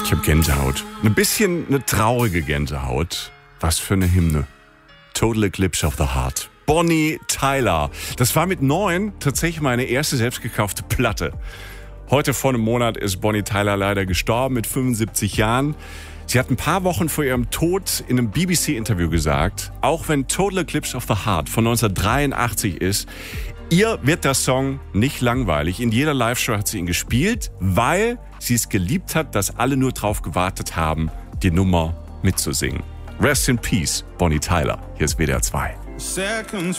Ich habe Gänsehaut. Ein bisschen eine traurige Gänsehaut. Was für eine Hymne. Total Eclipse of the Heart. Bonnie Tyler. Das war mit 9 tatsächlich meine erste selbstgekaufte Platte. Heute vor einem Monat ist Bonnie Tyler leider gestorben mit 75 Jahren. Sie hat ein paar Wochen vor ihrem Tod in einem BBC-Interview gesagt, auch wenn Total Eclipse of the Heart von 1983 ist, ihr wird der Song nicht langweilig. In jeder Live-Show hat sie ihn gespielt, weil sie es geliebt hat, dass alle nur drauf gewartet haben, die Nummer mitzusingen. Rest in Peace, Bonnie Tyler. Hier ist WDR 2. Seconds